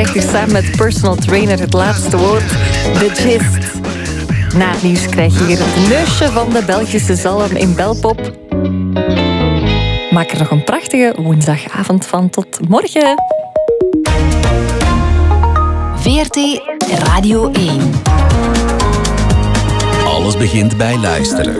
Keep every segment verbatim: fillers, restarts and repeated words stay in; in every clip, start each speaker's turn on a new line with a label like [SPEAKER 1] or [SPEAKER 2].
[SPEAKER 1] uur samen met personal trainer het laatste woord. De gist. Na het nieuws krijg je hier het neusje van de Belgische zalm in Belpop. Maak er nog een prachtige woensdagavond van. Tot morgen.
[SPEAKER 2] V R T Radio één.
[SPEAKER 3] Alles begint bij luisteren.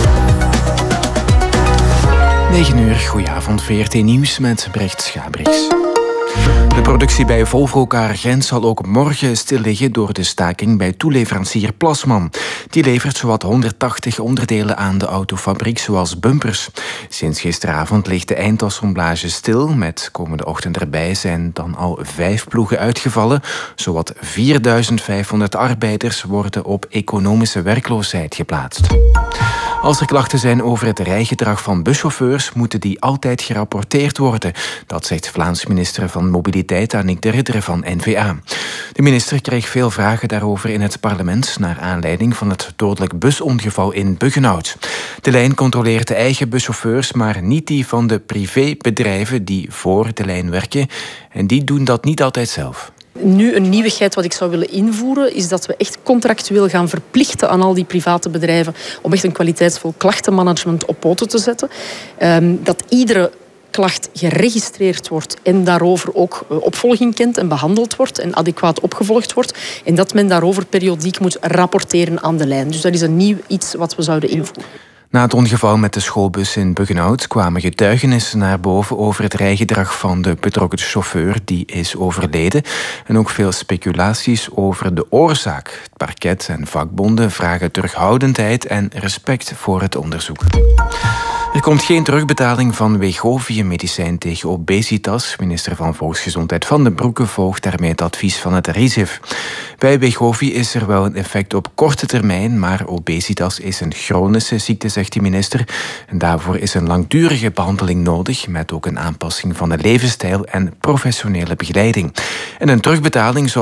[SPEAKER 3] negen uur, goedenavond, V R T Nieuws met Brecht Schabriks. De productie bij Volvo Car Gent zal ook morgen stil liggen door de staking bij toeleverancier Plasman. Die levert zowat honderdtachtig onderdelen aan de autofabriek, zoals bumpers. Sinds gisteravond ligt de eindassemblage stil. Met komende ochtend erbij zijn dan al vijf ploegen uitgevallen. Zowat vierduizend vijfhonderd arbeiders worden op economische werkloosheid geplaatst. Als er klachten zijn over het rijgedrag van buschauffeurs, moeten die altijd gerapporteerd worden. Dat zegt Vlaams minister van Mobiliteit Annick de Ridder van N V A. De minister kreeg veel vragen daarover in het parlement naar aanleiding van het dodelijk busongeval in Buggenhout. De lijn controleert de eigen buschauffeurs, maar niet die van de privébedrijven die voor de lijn werken. En die doen dat niet altijd zelf.
[SPEAKER 4] Nu, een nieuwigheid wat ik zou willen invoeren is dat we echt contractueel gaan verplichten aan al die private bedrijven om echt een kwaliteitsvol klachtenmanagement op poten te zetten. Um, dat iedere klacht geregistreerd wordt en daarover ook opvolging kent en behandeld wordt en adequaat opgevolgd wordt. En dat men daarover periodiek moet rapporteren aan de lijn. Dus dat is een nieuw iets wat we zouden invoeren.
[SPEAKER 3] Na het ongeval met de schoolbus in Buggenhout kwamen getuigenissen naar boven over het rijgedrag van de betrokken chauffeur die is overleden. En ook veel speculaties over de oorzaak. Het parket en vakbonden vragen terughoudendheid en respect voor het onderzoek. Er komt geen terugbetaling van Wegovy-medicijn tegen obesitas. Minister van Volksgezondheid Van den Broeke volgt daarmee het advies van het RIZIF. Bij Wegovy is er wel een effect op korte termijn, maar obesitas is een chronische ziekte, zegt de minister. En daarvoor is een langdurige behandeling nodig, met ook een aanpassing van de levensstijl en professionele begeleiding. En een terugbetaling zou